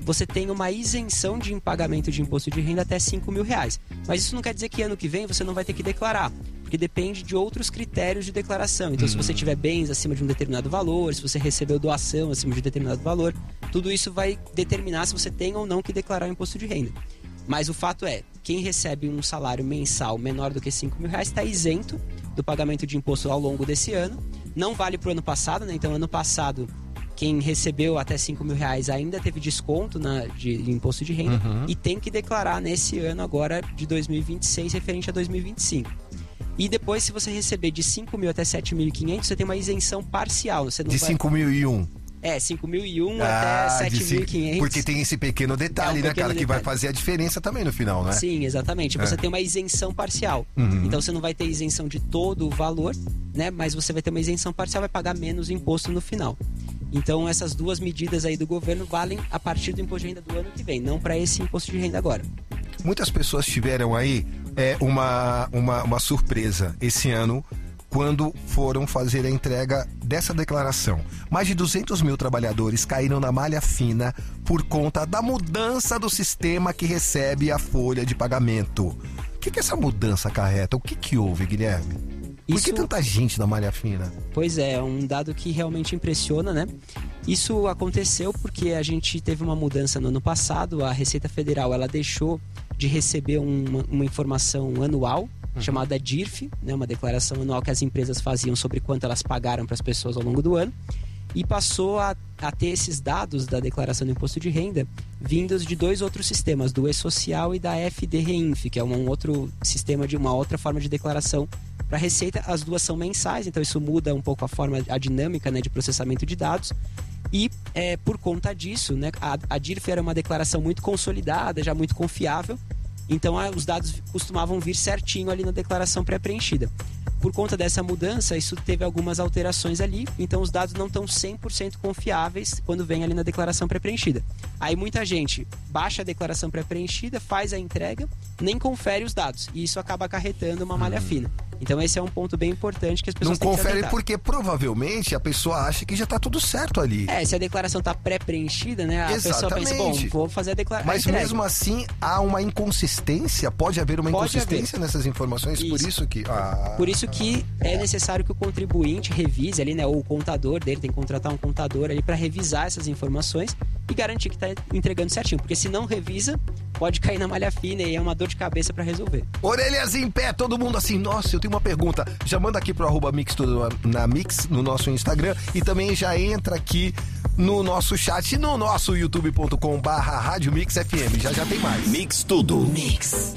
você tem uma isenção de pagamento de imposto de renda até R$5.000. Mas isso não quer dizer que ano que vem você não vai ter que declarar, porque depende de outros critérios de declaração. Então, se você tiver bens acima de um determinado valor, se você recebeu doação acima de um determinado valor, tudo isso vai determinar se você tem ou não que declarar o imposto de renda. Mas o fato é, quem recebe um salário mensal menor do que R$5.000 está isento do pagamento de imposto ao longo desse ano. Não vale para o ano passado, né? Então, ano passado, quem recebeu até R$5.000 ainda teve desconto de imposto de renda e tem que declarar nesse ano agora de 2026 referente a 2025. E depois, se você receber de 5.000 até 7.500, você tem uma isenção parcial. Você não de 5.001. 5.001 até 7.500. Porque tem esse pequeno detalhe, né, cara, que vai fazer a diferença também no final, né? Sim, exatamente. Você tem uma isenção parcial. Então você não vai ter isenção de todo o valor, né? Mas você vai ter uma isenção parcial, vai pagar menos imposto no final. Então essas duas medidas aí do governo valem a partir do imposto de renda do ano que vem, não para esse imposto de renda agora. Muitas pessoas tiveram aí uma surpresa esse ano quando foram fazer a entrega dessa declaração. Mais de 200 mil trabalhadores caíram na malha fina por conta da mudança do sistema que recebe a folha de pagamento. O que essa mudança acarreta? O que houve, Guilherme? Por que tanta gente na malha fina? Pois é um dado que realmente impressiona, né? Isso aconteceu porque a gente teve uma mudança no ano passado. A Receita Federal ela deixou de receber uma informação anual chamada DIRF, né, uma declaração anual que as empresas faziam sobre quanto elas pagaram para as pessoas ao longo do ano, e passou a ter esses dados da declaração do imposto de renda vindos de dois outros sistemas, do E-Social e da FD-Reinf, que é um outro sistema de uma outra forma de declaração para a Receita. As duas são mensais, então isso muda um pouco a dinâmica, né, de processamento de dados. E por conta disso, né, a DIRF era uma declaração muito consolidada, já muito confiável. Então os dados costumavam vir certinho ali na declaração pré-preenchida. Por conta dessa mudança, isso teve algumas alterações ali, então os dados não estão 100% confiáveis quando vem ali na declaração pré-preenchida. Aí muita gente baixa a declaração pré-preenchida, faz a entrega, nem confere os dados, e isso acaba acarretando uma malha fina. Então esse é um ponto bem importante que as pessoas têm que se atentar. Não confere porque provavelmente a pessoa acha que já está tudo certo ali. Se a declaração está pré-preenchida, né? A pessoa pensa, vou fazer a declaração. Mas mesmo assim há uma inconsistência? Pode haver uma inconsistência nessas informações? Isso. Por isso que é necessário que o contribuinte revise ali, né? Ou o contador dele tem que contratar um contador ali para revisar essas informações e garantir que está entregando certinho. Porque se não revisa, pode cair na malha fina e é uma dor de cabeça para resolver. Orelhas em pé, todo mundo assim, nossa, eu tenho uma pergunta. Já manda aqui pro @mixtudo na Mix, no nosso Instagram, e também já entra aqui no nosso chat, no nosso youtube.com/Rádio Mix FM. Já tem mais. Mix Tudo. Mix.